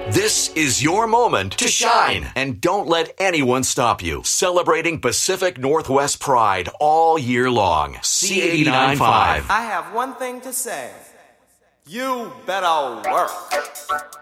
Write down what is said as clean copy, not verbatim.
This is your moment to shine, and don't let anyone stop you. Celebrating Pacific Northwest pride all year long. C89.5. I have one thing to say. You better work.